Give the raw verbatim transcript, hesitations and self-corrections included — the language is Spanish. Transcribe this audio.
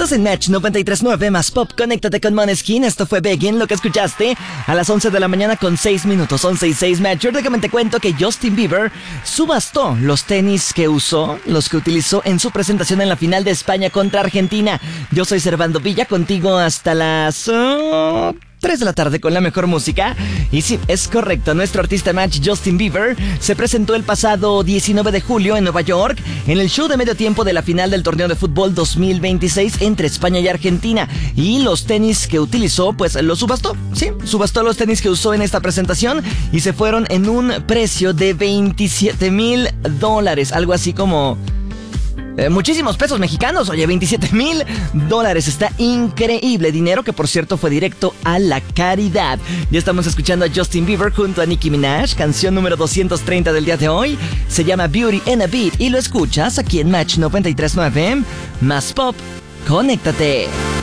Estás en Match noventa y tres punto nueve más Pop. Conéctate con Måneskin. Esto fue Begin, lo que escuchaste a las once de la mañana con seis minutos. once y seis Match. Yo te cuento que Justin Bieber subastó los tenis que usó, los que utilizó en su presentación en la final de España contra Argentina. Yo soy Servando Villa, contigo hasta las... Uh... tres de la tarde con la mejor música. Y sí, es correcto, nuestro artista Match Justin Bieber se presentó el pasado diecinueve de julio en Nueva York en el show de medio tiempo de la final del torneo de fútbol dos mil veintiséis entre España y Argentina. Y los tenis que utilizó, pues los subastó. Sí, subastó los tenis que usó en esta presentación y se fueron en un precio de veintisiete mil dólares, algo así como... Eh, muchísimos pesos mexicanos, oye, veintisiete mil dólares, está increíble, dinero que por cierto fue directo a la caridad. Ya estamos escuchando a Justin Bieber junto a Nicki Minaj, canción número doscientos treinta del día de hoy, se llama Beauty and a Beat y lo escuchas aquí en Match noventa y tres punto nueve, más Pop, conéctate.